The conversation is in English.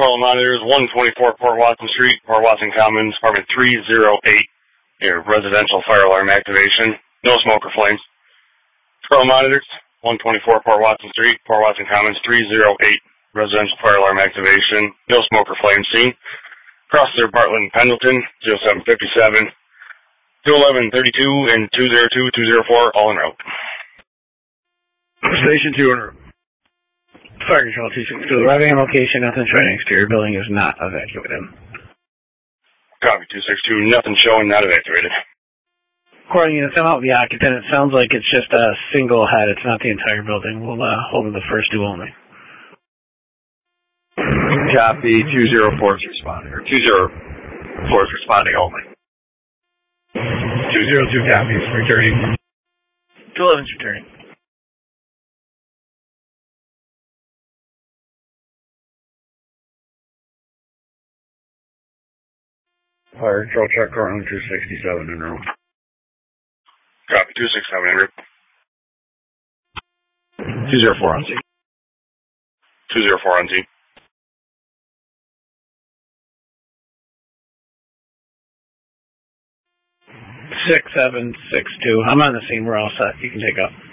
Call monitors 124 Port Watson Street, Port Watson Commons, apartment 308. Your residential fire alarm activation. No smoke or flames. Call monitors 124 Port Watson Street, Port Watson Commons 308. Residential fire alarm activation. No smoke or flame seen. Crosser Bartlett and Pendleton 0757. 211-32 and 202-204 all en route. Station 2 en route. Fire Control 262. Arriving on location, nothing showing. Exterior building is not evacuated. Copy 262. Nothing showing, not evacuated. According to some out the occupant, it sounds like it's just a single head. It's not the entire building. We'll hold the first two only. Copy 204 is responding. Or 204 is responding only. 202 copies. Returning. 211 is returning. Fire Control check currently 267 en route. Copy 267 en route. 204 on scene. 204 on scene. 6762. I'm on the scene. We're all set. You can take up.